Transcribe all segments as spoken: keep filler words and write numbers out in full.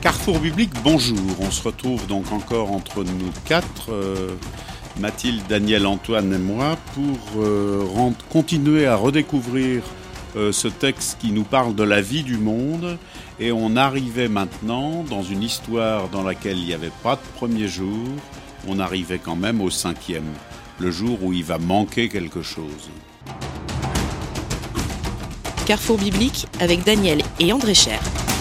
Carrefour biblique, bonjour. On se retrouve donc encore entre nous quatre, euh, Mathilde, Daniel, Antoine et moi, pour euh, rend, continuer à redécouvrir euh, ce texte qui nous parle de la vie du monde. Et on arrivait maintenant dans une histoire dans laquelle il n'y avait pas de premier jour. On arrivait quand même au cinquième, le jour où il va manquer quelque chose. Carrefour biblique avec Daniel et André Cher.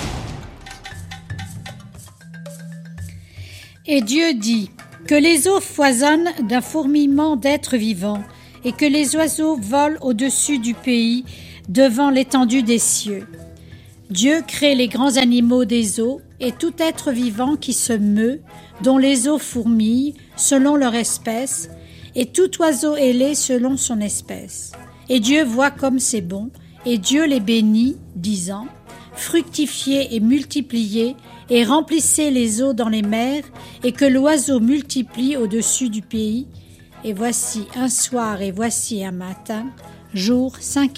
Et Dieu dit que les eaux foisonnent d'un fourmillement d'êtres vivants et que les oiseaux volent au-dessus du pays devant l'étendue des cieux. Dieu crée les grands animaux des eaux et tout être vivant qui se meut, dont les eaux fourmillent selon leur espèce, et tout oiseau ailé selon son espèce. Et Dieu voit comme c'est bon, et Dieu les bénit, disant « Fructifiez et multipliez, et remplissez les eaux dans les mers, et que l'oiseau multiplie au-dessus du pays. Et voici un soir et voici un matin, jour cinquième. »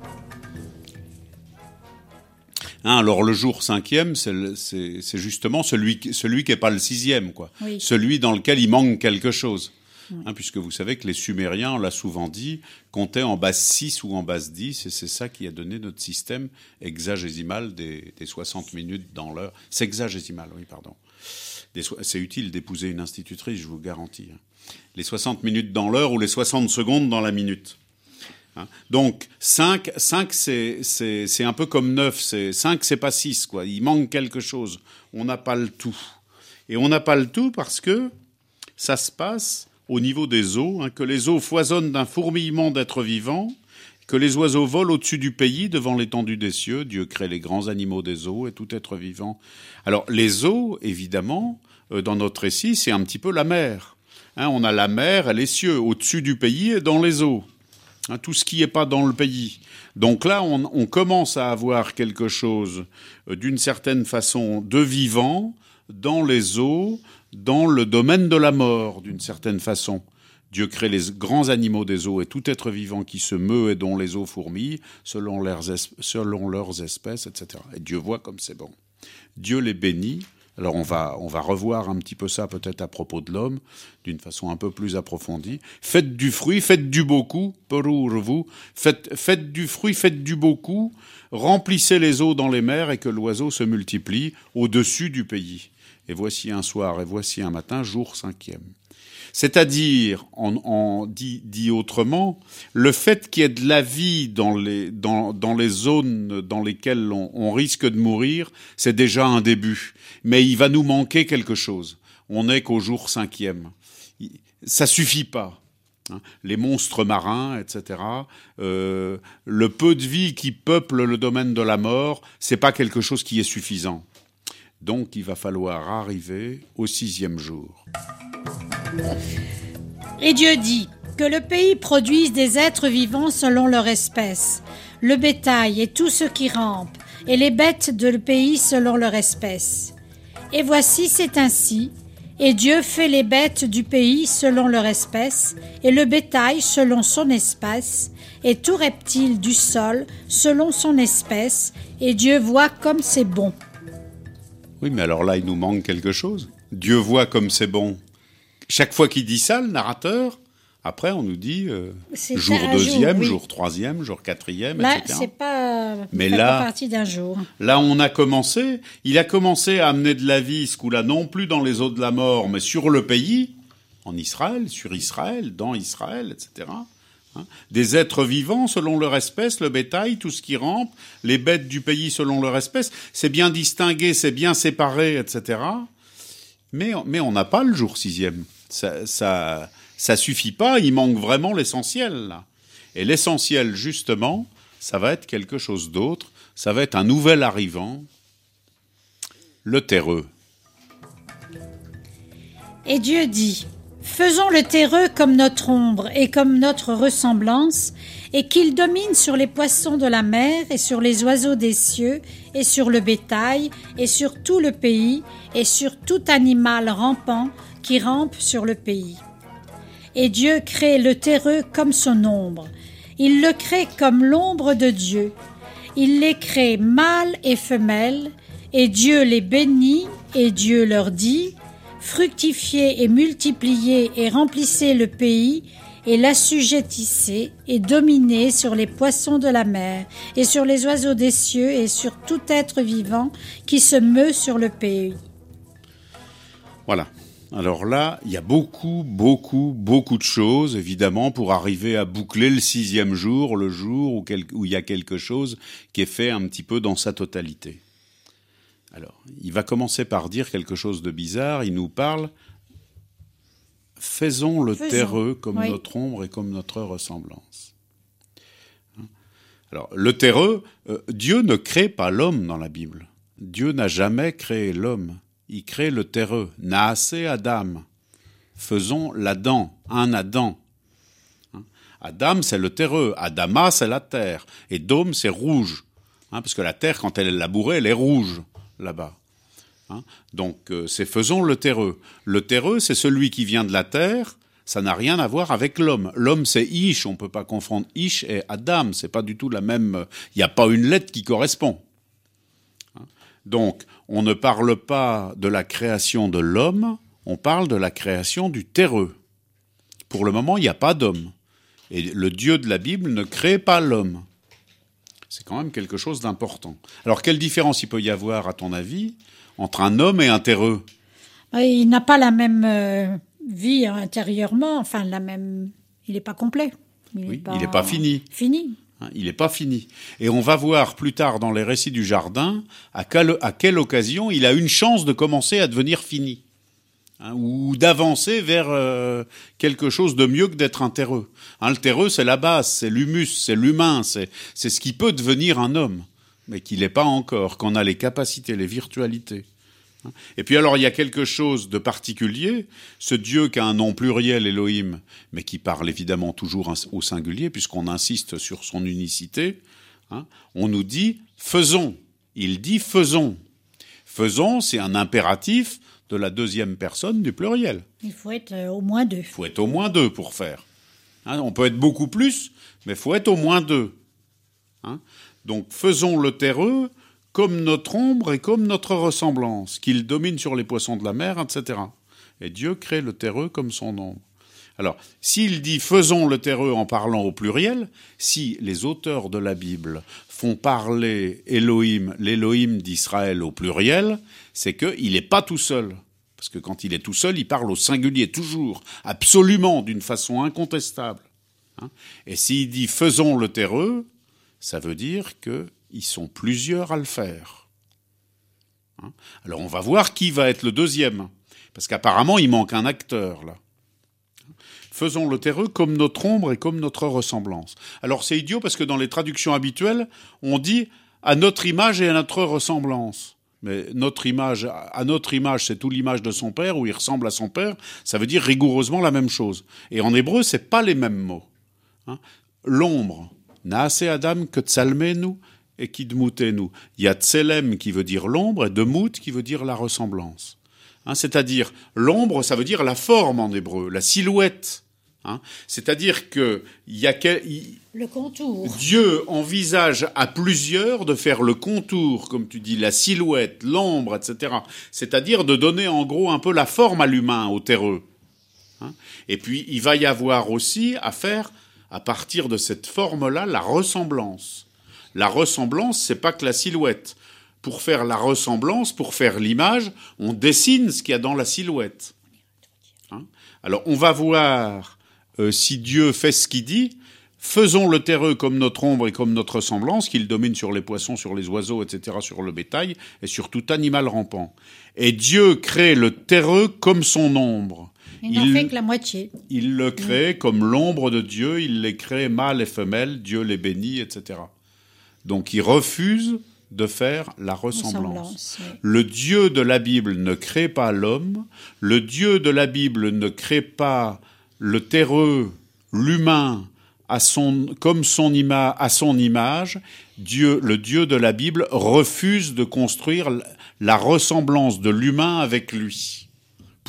Hein, alors le jour cinquième, c'est, le, c'est, c'est justement celui, celui qui n'est pas le sixième, quoi. Oui. Celui dans lequel il manque quelque chose. Hein, puisque vous savez que les Sumériens, on l'a souvent dit, comptaient en base six ou en base dix, et c'est ça qui a donné notre système hexagésimal des, des soixante minutes dans l'heure. C'est hexagésimal, oui, pardon. Des, c'est utile d'épouser une institutrice, je vous garantis. Hein. Les soixante minutes dans l'heure ou les soixante secondes dans la minute. Hein. Donc, cinq, cinq c'est, c'est, c'est un peu comme neuf. C'est, cinq, c'est pas six, quoi. Il manque quelque chose. On n'a pas le tout. Et on n'a pas le tout parce que ça se passe au niveau des eaux, hein, que les eaux foisonnent d'un fourmillement d'êtres vivants, que les oiseaux volent au-dessus du pays devant l'étendue des cieux. Dieu crée les grands animaux des eaux et tout être vivant. Alors, les eaux, évidemment, euh, dans notre récit, c'est un petit peu la mer. Hein, on a la mer et les cieux au-dessus du pays et dans les eaux. Hein, tout ce qui n'est pas dans le pays. Donc là, on, on commence à avoir quelque chose, euh, d'une certaine façon, de vivant dans les eaux, dans le domaine de la mort, d'une certaine façon. Dieu crée les grands animaux des eaux et tout être vivant qui se meut et dont les eaux fourmillent, selon leurs, es- selon leurs espèces, et cetera. Et Dieu voit comme c'est bon. Dieu les bénit. Alors on va, on va revoir un petit peu ça peut-être à propos de l'homme, d'une façon un peu plus approfondie. Faites du fruit, faites du beaucoup, pour vous. Faites, faites du fruit, faites du beaucoup. Remplissez les eaux dans les mers et que l'oiseau se multiplie au-dessus du pays. Et voici un soir et voici un matin, jour cinquième. C'est-à-dire, en, en dit, dit autrement, le fait qu'il y ait de la vie dans les, dans, dans les zones dans lesquelles on, on risque de mourir, c'est déjà un début. Mais il va nous manquer quelque chose. On n'est qu'au jour cinquième. Ça suffit pas. Hein. Les monstres marins, et cetera. Euh, le peu de vie qui peuple le domaine de la mort, c'est pas quelque chose qui est suffisant. Donc, il va falloir arriver au sixième jour. Et Dieu dit que le pays produise des êtres vivants selon leur espèce, le bétail et tout ce qui rampe, et les bêtes de le pays selon leur espèce. Et voici, c'est ainsi, et Dieu fait les bêtes du pays selon leur espèce, et le bétail selon son espèce, et tout reptile du sol selon son espèce, et Dieu voit comme c'est bon. Oui, mais alors là, il nous manque quelque chose. Dieu voit comme c'est bon. Chaque fois qu'il dit ça, le narrateur, après, on nous dit euh, jour deuxième, jour, oui. jour troisième, jour quatrième, là, et cetera. Là, c'est pas, mais fait là, pas partie d'un jour. Là, on a commencé, il a commencé à amener de la vie, ce coup-là, non plus dans les eaux de la mort, mais sur le pays, en Israël, sur Israël, dans Israël, et cetera. Hein, des êtres vivants selon leur espèce, le bétail, tout ce qui rampe, les bêtes du pays selon leur espèce, c'est bien distingué, c'est bien séparé, et cetera. Mais, mais on n'a pas le jour sixième. Ça, ça, ça suffit pas, il manque vraiment l'essentiel, là. Et l'essentiel, justement, ça va être quelque chose d'autre, ça va être un nouvel arrivant, le terreux. Et Dieu dit... Faisons le terreux comme notre ombre et comme notre ressemblance, et qu'il domine sur les poissons de la mer et sur les oiseaux des cieux et sur le bétail et sur tout le pays et sur tout animal rampant qui rampe sur le pays. Et Dieu crée le terreux comme son ombre. Il le crée comme l'ombre de Dieu. Il les crée mâles et femelles, Et Dieu les bénit, et Dieu leur dit, « Fructifiez et multipliez et remplissez le pays, et l'assujettissez, et dominez sur les poissons de la mer, et sur les oiseaux des cieux, et sur tout être vivant qui se meut sur le pays. » Voilà. Alors là, il y a beaucoup, beaucoup, beaucoup de choses, évidemment, pour arriver à boucler le sixième jour, le jour où, quel, où il y a quelque chose qui est fait un petit peu dans sa totalité. Alors, il va commencer par dire quelque chose de bizarre. Il nous parle « Faisons le Faisons. terreux comme oui. notre ombre et comme notre ressemblance. » Alors, le terreux, euh, Dieu ne crée pas l'homme dans la Bible. Dieu n'a jamais créé l'homme. Il crée le terreux. Naasé Adam. Faisons l'Adam, un Adam. Adam, c'est le terreux. Adama, c'est la terre. Et Dôme, c'est rouge. Hein, parce que la terre, quand elle est labourée, elle est rouge, là-bas. Hein, donc, euh, c'est faisons le terreux. Le terreux, c'est celui qui vient de la terre. Ça n'a rien à voir avec l'homme. L'homme, c'est Ish. On ne peut pas confondre Ish et Adam. C'est pas du tout la même... Il n'y a pas une lettre qui correspond. Hein, donc, on ne parle pas de la création de l'homme, on parle de la création du terreux. Pour le moment, il n'y a pas d'homme. Et le Dieu de la Bible ne crée pas l'homme. C'est quand même quelque chose d'important. Alors, quelle différence il peut y avoir, à ton avis, entre un homme et un terreux ? Il n'a pas la même euh, vie intérieurement, enfin, la même... il n'est pas complet. Il oui, il n'est pas fini. Fini. Il n'est pas fini. Et on va voir plus tard dans les récits du jardin à quelle, à quelle occasion il a une chance de commencer à devenir fini. Hein, ou d'avancer vers euh, quelque chose de mieux que d'être un terreux. Hein, le terreux, c'est la base, c'est l'humus, c'est l'humain, c'est, c'est ce qui peut devenir un homme, mais qui l'est pas encore, qu'on a les capacités, les virtualités. Et puis alors, il y a quelque chose de particulier, ce Dieu qui a un nom pluriel, Elohim, mais qui parle évidemment toujours au singulier, puisqu'on insiste sur son unicité, hein, on nous dit « faisons ». Il dit « faisons ». Faisons, c'est un impératif de la deuxième personne du pluriel. Il faut être euh, au moins deux. Il faut être au moins deux pour faire. Hein, on peut être beaucoup plus, mais il faut être au moins deux. Hein, donc, faisons le terreux comme notre ombre et comme notre ressemblance, qu'il domine sur les poissons de la mer, et cetera. Et Dieu crée le terreux comme son ombre. Alors, s'il dit « faisons le terreux » en parlant au pluriel, si les auteurs de la Bible font parler Elohim, l'Elohim d'Israël au pluriel, c'est qu'il n'est pas tout seul. Parce que quand il est tout seul, il parle au singulier, toujours, absolument, d'une façon incontestable. Hein, et s'il dit « faisons le terreux », ça veut dire que ils sont plusieurs à le faire. Hein, alors on va voir qui va être le deuxième, parce qu'apparemment il manque un acteur là. Faisons le terreux comme notre ombre et comme notre ressemblance. Alors c'est idiot parce que dans les traductions habituelles, on dit à notre image et à notre ressemblance. Mais notre image, à notre image, c'est tout l'image de son père, où il ressemble à son père, ça veut dire rigoureusement la même chose. Et en hébreu, c'est pas les mêmes mots. Hein, l'ombre, naasé Adam que tsalmenu, et kidmoutenu. Il y a tselem qui veut dire l'ombre et demout qui veut dire la ressemblance. Hein, c'est-à-dire, l'ombre, ça veut dire la forme en hébreu, la silhouette. Hein, c'est-à-dire que il y a quel, il, le contour. Dieu envisage à plusieurs de faire le contour, comme tu dis, la silhouette, l'ombre, et cetera. C'est-à-dire de donner en gros un peu la forme à l'humain, au terreux. Hein, et puis, il va y avoir aussi à faire, à partir de cette forme-là, la ressemblance. La ressemblance, c'est pas que la silhouette. Pour faire la ressemblance, pour faire l'image, on dessine ce qu'il y a dans la silhouette. Hein, alors, on va voir euh, si Dieu fait ce qu'il dit. Faisons le terreux comme notre ombre et comme notre ressemblance, qu'il domine sur les poissons, sur les oiseaux, et cetera, sur le bétail et sur tout animal rampant. Et Dieu crée le terreux comme son ombre. Il n'en fait que la moitié. Il le crée mmh. comme l'ombre de Dieu, il les crée mâles et femelles, Dieu les bénit, et cetera. Donc il refuse de faire la ressemblance. ressemblance oui. Le Dieu de la Bible ne crée pas l'homme, le Dieu de la Bible ne crée pas le terreux, l'humain, à son, comme son ima, à son image. Dieu, le Dieu de la Bible refuse de construire la ressemblance de l'humain avec lui. Pourquoi ?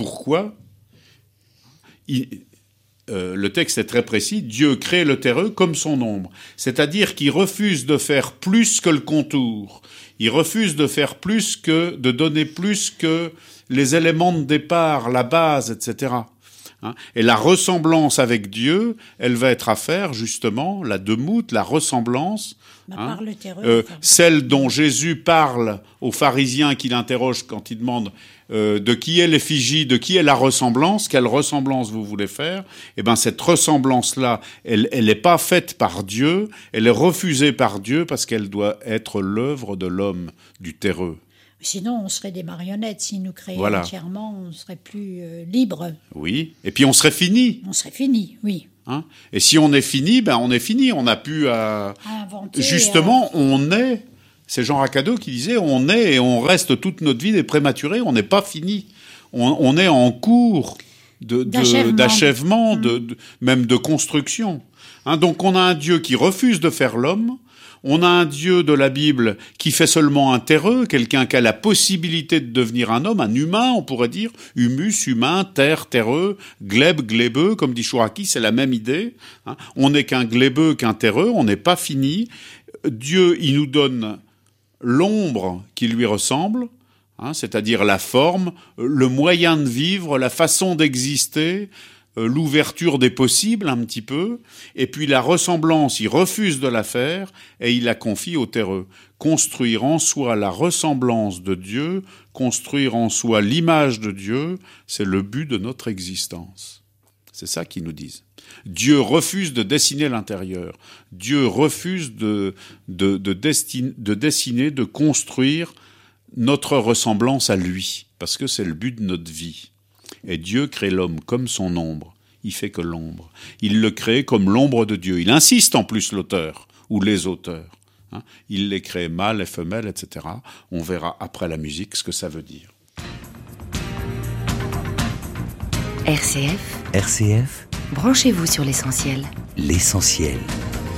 Il, Euh, le texte est très précis, Dieu crée le terreux comme son ombre. C'est-à-dire qu'il refuse de faire plus que le contour. il refuse de faire plus que, de donner plus que les éléments de départ, la base, et cetera. Hein, et la ressemblance avec Dieu, elle va être à faire justement, la demoute, la ressemblance, bah, hein, par le terreur, euh, enfin. celle dont Jésus parle aux pharisiens qui l'interrogent quand ils demandent euh, de qui est l'effigie, de qui est la ressemblance, quelle ressemblance vous voulez faire. Eh ben cette ressemblance-là, elle elle n'est pas faite par Dieu, elle est refusée par Dieu parce qu'elle doit être l'œuvre de l'homme, du terreux. Sinon, on serait des marionnettes. S'ils nous créaient Voilà. entièrement, on serait plus euh, libre. Oui, et puis on serait fini. On serait fini, oui. Hein, et si on est fini, ben on est fini. On n'a plus à... À inventer, Justement, à... on est... C'est Jean Racado qui disait, on est et on reste toute notre vie des prématurés. On n'est pas fini. On, on est en cours de, de, d'achèvement, d'achèvement mmh. de, de, même de construction. Hein, donc on a un Dieu qui refuse de faire l'homme. On a un Dieu de la Bible qui fait seulement un terreux, quelqu'un qui a la possibilité de devenir un homme, un humain, on pourrait dire, humus, humain, terre, terreux, glèbe, glébeux, comme dit Chouraki, c'est la même idée. Hein. On n'est qu'un glébeux, qu'un terreux, on n'est pas fini. Dieu, il nous donne l'ombre qui lui ressemble, hein, c'est-à-dire la forme, le moyen de vivre, la façon d'exister, l'ouverture des possibles un petit peu, et puis la ressemblance, il refuse de la faire, et il la confie au terreux. Construire en soi la ressemblance de Dieu, construire en soi l'image de Dieu, c'est le but de notre existence. C'est ça qu'ils nous disent. Dieu refuse de dessiner l'intérieur. Dieu refuse de, de, de, destine, de dessiner, de construire notre ressemblance à lui, parce que c'est le but de notre vie. Et Dieu crée l'homme comme son ombre. Il fait que l'ombre. Il le crée comme l'ombre de Dieu. Il insiste en plus l'auteur, ou les auteurs. Hein. Il les crée mâles et femelles, et cetera. On verra après la musique ce que ça veut dire. R C F. R C F. Branchez-vous sur l'essentiel. L'essentiel.